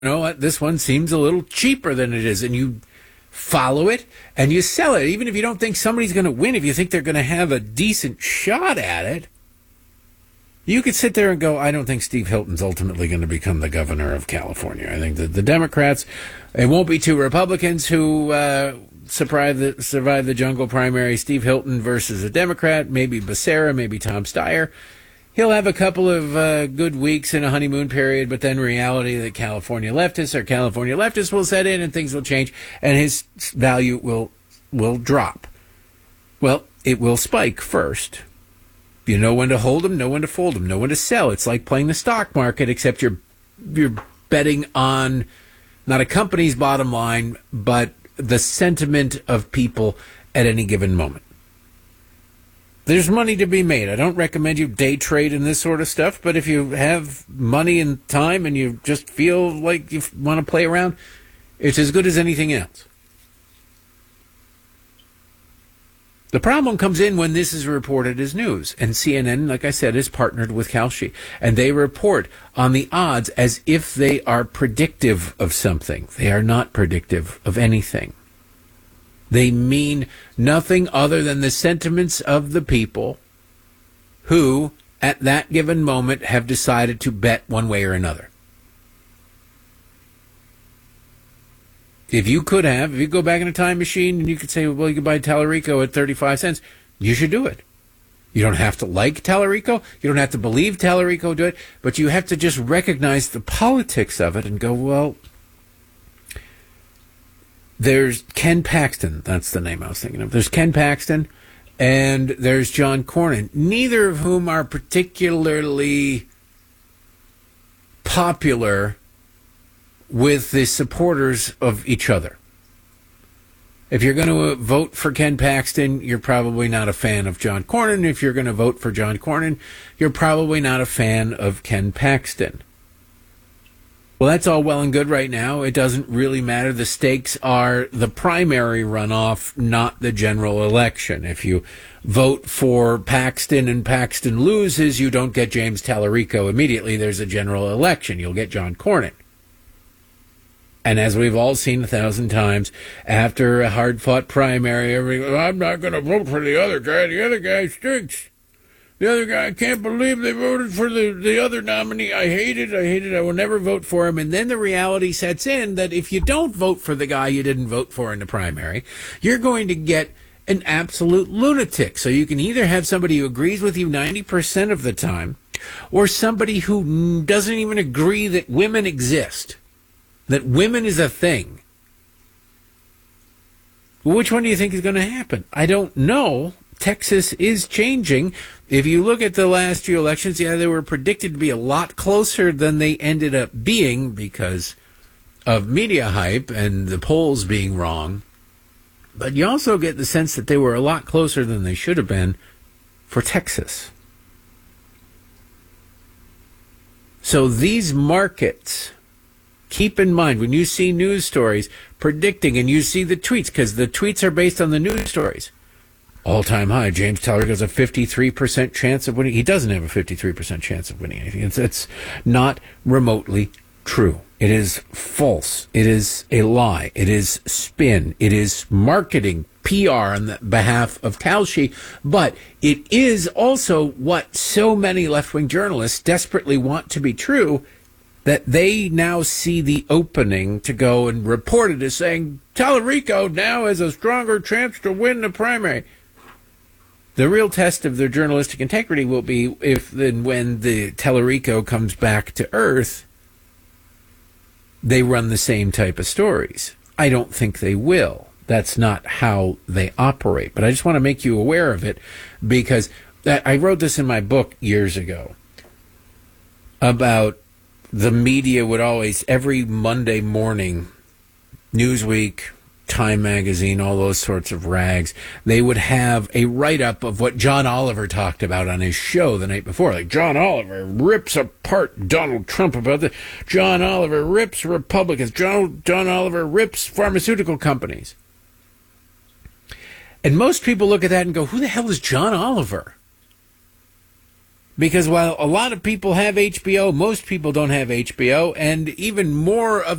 know what, this one seems a little cheaper than it is, and you follow it and you sell it, even if you don't think somebody's going to win. If you think they're going to have a decent shot at it, you could sit there and go, I don't think Steve Hilton's ultimately going to become the governor of California. I think that the Democrats, it won't be two Republicans who survive the jungle primary. Steve Hilton versus a Democrat, maybe Becerra, maybe Tom Steyer. He'll have a couple of good weeks in a honeymoon period, but then reality that California leftists will set in and things will change, and his value will drop. Well, it will spike first. You know when to hold them, know when to fold them, know when to sell. It's like playing the stock market, except you're betting on not a company's bottom line, but the sentiment of people at any given moment. There's money to be made. I don't recommend you day trade in this sort of stuff, but if you have money and time and you just feel like you want to play around, it's as good as anything else. The problem comes in when this is reported as news. And CNN, like I said, is partnered with Kalshi. And they report on the odds as if they are predictive of something. They are not predictive of anything. They mean nothing other than the sentiments of the people who, at that given moment, have decided to bet one way or another. If you go back in a time machine and you could say, well, you could buy Tallarico at 35 cents, you should do it. You don't have to like Tallarico. You don't have to believe Tallarico do it, but you have to just recognize the politics of it and go, well, there's Ken Paxton. That's the name I was thinking of. There's Ken Paxton and there's John Cornyn, neither of whom are particularly popular with the supporters of each other. If you're going to vote for Ken Paxton, you're probably not a fan of John Cornyn. If you're going to vote for John Cornyn, you're probably not a fan of Ken Paxton. Well, that's all well and good right now. It doesn't really matter. The stakes are the primary runoff, not the general election. If you vote for Paxton and Paxton loses, you don't get James Tallarico immediately. There's a general election. You'll get John Cornyn. And as we've all seen 1,000 times, after a hard-fought primary, I'm not going to vote for the other guy. The other guy stinks. The other guy, I can't believe they voted for the other nominee. I hate it. I will never vote for him. And then the reality sets in that if you don't vote for the guy you didn't vote for in the primary, you're going to get an absolute lunatic. So you can either have somebody who agrees with you 90% of the time, or somebody who doesn't even agree that women exist, that women is a thing. Well, which one do you think is going to happen? I don't know. Texas is changing. If you look at the last few elections, they were predicted to be a lot closer than they ended up being because of media hype and the polls being wrong. But you also get the sense that they were a lot closer than they should have been for Texas. So these markets, keep in mind, when you see news stories predicting and you see the tweets, because the tweets are based on the news stories. All-time high. James Tallarico has a 53% chance of winning. He doesn't have a 53% chance of winning anything. It's not remotely true. It is false. It is a lie. It is spin. It is marketing, PR on the behalf of Kalshi. But it is also what so many left-wing journalists desperately want to be true, that they now see the opening to go and report it as saying Tallarico now has a stronger chance to win the primary. The real test of their journalistic integrity will be if and when the Tallarico comes back to earth, they run the same type of stories. I don't think they will. That's not how they operate. But I just want to make you aware of it because I wrote this in my book years ago about the media would always, every Monday morning, Newsweek, Time Magazine, all those sorts of rags, they would have a write-up of what John Oliver talked about on his show the night before. Like, John Oliver rips apart Donald Trump about this. John Oliver rips Republicans. John Oliver rips pharmaceutical companies. And most people look at that and go, who the hell is John Oliver? Because while a lot of people have HBO, most people don't have HBO, and even more of